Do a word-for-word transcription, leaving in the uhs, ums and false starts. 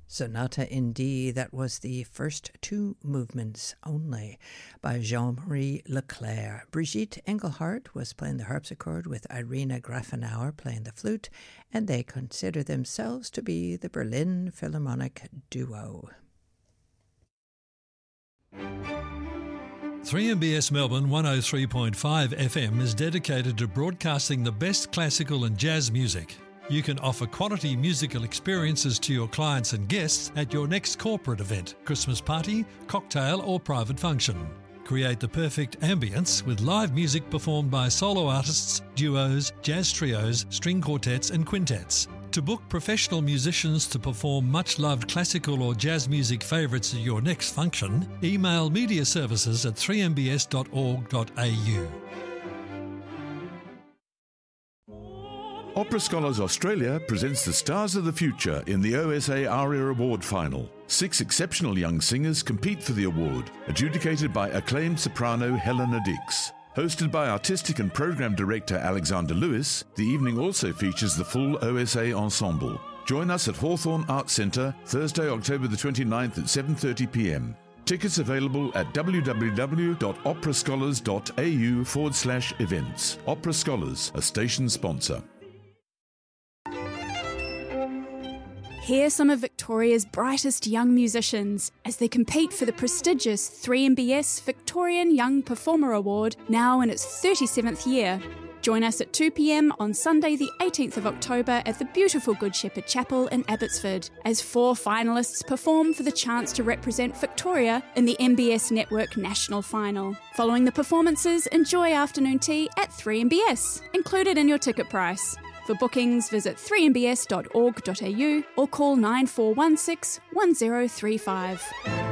Sonata in D, that was the first two movements only by Jean-Marie Leclerc. Brigitte Engelhardt was playing the harpsichord with Irina Grafenauer playing the flute, and they consider themselves to be the Berlin Philharmonic Duo. three M B S Melbourne one oh three point five F M is dedicated to broadcasting the best classical and jazz music. You can offer quality musical experiences to your clients and guests at your next corporate event, Christmas party, cocktail or private function. Create the perfect ambience with live music performed by solo artists, duos, jazz trios, string quartets and quintets. To book professional musicians to perform much-loved classical or jazz music favourites at your next function, email media services at three m b s dot org dot a u. Opera Scholars Australia presents the Stars of the Future in the O S A ARIA Award Final. Six exceptional young singers compete for the award, adjudicated by acclaimed soprano Helena Dix. Hosted by Artistic and Program Director Alexander Lewis, the evening also features the full O S A ensemble. Join us at Hawthorne Arts Centre, Thursday, October the twenty-ninth at seven thirty p m. Tickets available at www.operascholars.au forward slash events. Opera Scholars, a station sponsor. Hear some of Victoria's brightest young musicians as they compete for the prestigious three M B S Victorian Young Performer Award, now in its thirty-seventh year. Join us at two p m on Sunday the eighteenth of October at the beautiful Good Shepherd Chapel in Abbotsford, as four finalists perform for the chance to represent Victoria in the M B S Network National Final. Following the performances, enjoy afternoon tea at three M B S, included in your ticket price. For bookings, visit three m b s dot org dot a u or call nine four one six one zero three five.